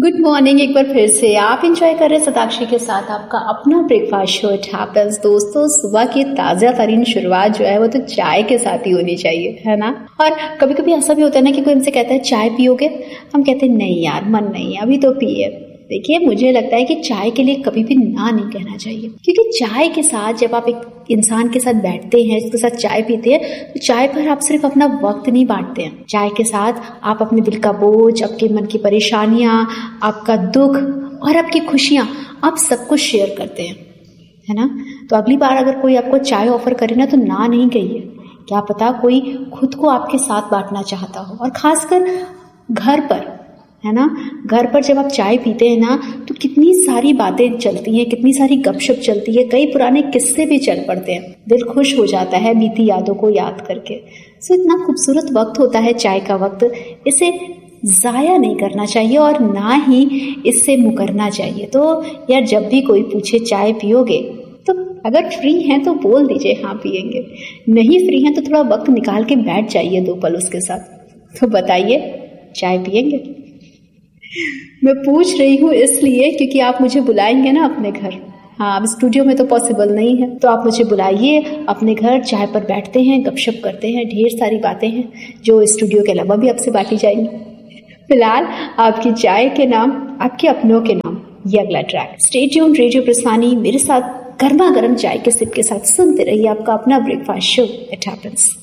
Good morning. एक बार फिर से आप एंजॉय कर रहे हैं शताक्षी के साथ आपका अपना ब्रेकफास्ट शो इट हैपेंस। दोस्तों, सुबह की ताजा तरीन शुरुआत जो है वो तो चाय के साथ ही होनी चाहिए, है ना। और कभी कभी ऐसा भी होता है ना कि कोई हमसे कहता है चाय पियोगे, हम कहते हैं नहीं यार, मन नहीं है, अभी तो पिए। देखिए, मुझे लगता है कि चाय के लिए कभी भी ना नहीं कहना चाहिए, क्योंकि चाय के साथ जब आप एक इंसान के साथ बैठते हैं, उसके साथ चाय पीते हैं, तो चाय पर आप सिर्फ अपना वक्त नहीं बांटते हैं। चाय के साथ आप अपने दिल का बोझ, आपके मन की परेशानियां, आपका दुख और आपकी खुशियां, आप सब कुछ शेयर करते हैं, है ना। तो अगली बार अगर कोई आपको चाय ऑफर करे ना, तो ना नहीं कहिए। क्या पता कोई खुद को आपके साथ बांटना चाहता हो। और खासकर घर पर, है ना, घर पर जब आप चाय पीते हैं ना, तो कितनी सारी बातें चलती हैं, कितनी सारी गपशप चलती है, कई पुराने किस्से भी चल पड़ते हैं। दिल खुश हो जाता है बीती यादों को याद करके। सो इतना खूबसूरत वक्त होता है चाय का वक्त, इसे जाया नहीं करना चाहिए और ना ही इससे मुकरना चाहिए। तो यार, जब भी कोई पूछे चाय पियोगे, तो अगर फ्री हैं तो बोल दीजिए हाँ पियेंगे, नहीं फ्री हैं तो थोड़ा वक्त निकाल के बैठ जाइए 2 पल उसके साथ। तो बताइए, चाय पियेंगे? मैं पूछ रही हूँ इसलिए क्योंकि आप मुझे बुलाएंगे ना अपने घर। हाँ, अब स्टूडियो में तो पॉसिबल नहीं है, तो आप मुझे बुलाइए अपने घर, चाय पर बैठते हैं, गपशप करते हैं, ढेर सारी बातें हैं जो स्टूडियो के अलावा भी आपसे बांटी जाएंगी। फिलहाल आपकी चाय के नाम, आपके अपनों के नाम, ये अगला ट्रैक। स्टे ट्यून्ड, रेडियो प्रस्थानी मेरे साथ गर्मा गर्म चाय के सिप के साथ सुनते रहिए आपका अपना ब्रेकफास्ट शो इट हैपेंस।